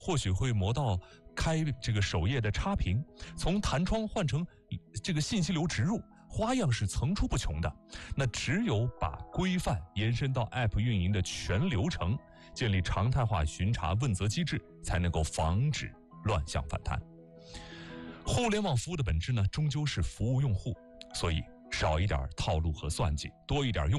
或许会磨到开这个首页的插屏，从弹窗换成这个信息流植入，花样是层出不穷的。那只有把规范延伸到 App 运营的全流程，建立常态化巡查问责机制，才能够防止乱象反弹。互联网服务的本质呢，终究是服务用户，所以少一点套路和算计，多一点用